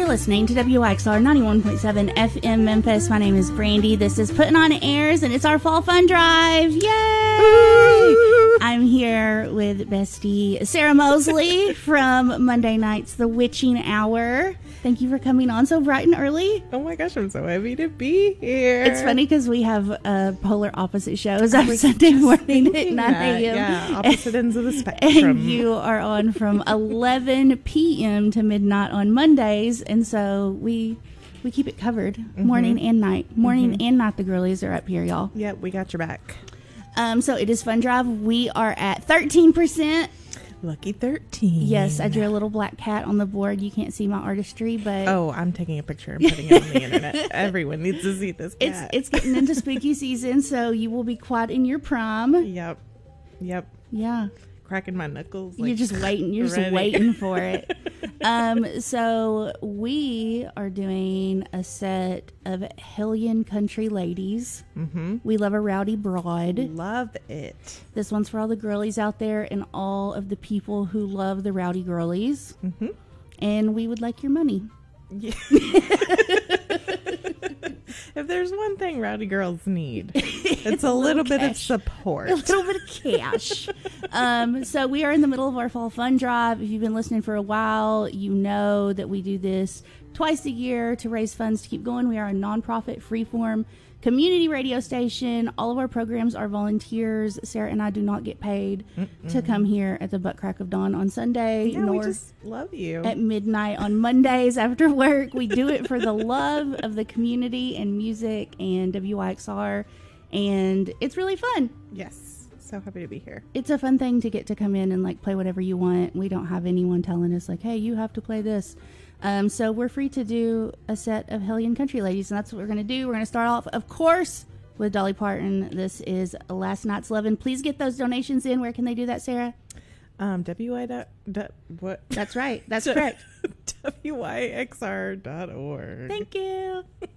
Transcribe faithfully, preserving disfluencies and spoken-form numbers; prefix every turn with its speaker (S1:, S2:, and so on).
S1: You're listening to W I X R ninety-one point seven F M Memphis. My name is Brandy. This is Putting On Airs, and it's our Fall Fun Drive. Yay! Ooh. I'm here with bestie Sarah Mosley from Monday Night's The Witching Hour. Thank you for coming on so bright and early.
S2: Oh my gosh, I'm so happy to be here.
S1: It's funny because we have uh, polar opposite shows on Sunday morning at nine a.m.
S2: Yeah, opposite ends of the spectrum.
S1: And you are on from eleven p.m. to midnight on Mondays, and so we we keep it covered mm-hmm. morning and night. Morning mm-hmm. and night, the girlies are up here, y'all.
S2: Yep, we got your back.
S1: Um, so it is Fun Drive. We are at thirteen percent.
S2: Lucky thirteen.
S1: Yes, I drew a little black cat on the board. You can't see my artistry, but...
S2: Oh, I'm taking a picture and putting it on the internet. Everyone needs to see this cat.
S1: It's, it's getting into spooky season, so you will be quite in your prime.
S2: Yep. Yep.
S1: Yeah.
S2: Cracking my knuckles. Like,
S1: you're just waiting. You're ready. just waiting for it. um, so we are doing a set of Hellion Country ladies.
S2: Mm-hmm.
S1: We love a rowdy broad.
S2: Love it.
S1: This one's for all the girlies out there and all of the people who love the rowdy girlies.
S2: Mm-hmm.
S1: And we would like your money.
S2: Yeah. If there's one thing rowdy girls need, it's, it's a, a little bit of support.
S1: A little bit of cash. um, so we are in the middle of our Fall Fun Drive. If you've been listening for a while, you know that we do this twice a year to raise funds to keep going. We are a nonprofit, freeform community radio station. All of our programs are volunteers. Sarah and I do not get paid Mm-mm. to come here at the butt crack of dawn on Sunday.
S2: Yeah,
S1: nor
S2: we just love you.
S1: At midnight on Mondays after work. We do it for the love of the community and music and W I X R, and it's really fun.
S2: Yes, so happy to be here.
S1: It's a fun thing to get to come in and like play whatever you want. We don't have anyone telling us like, hey, you have to play this. Um, so we're free to do a set of Hellion Country Ladies, and that's what we're going to do. We're going to start off, of course, with Dolly Parton. This is Last Night's Lovin'. Please get those donations in. Where can they do that, Sarah?
S2: Um, W I dot, dot, what?
S1: That's right. That's correct.
S2: W I X R dot org.
S1: Thank you.